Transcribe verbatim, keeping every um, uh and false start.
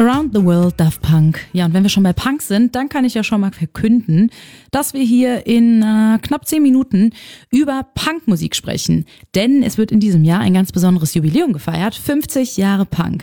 Around the World Daft Punk. Ja, und wenn wir schon bei Punk sind, dann kann ich ja schon mal verkünden, dass wir hier in äh, knapp zehn Minuten über Punkmusik sprechen. Denn es wird in diesem Jahr ein ganz besonderes Jubiläum gefeiert, fünfzig Jahre Punk.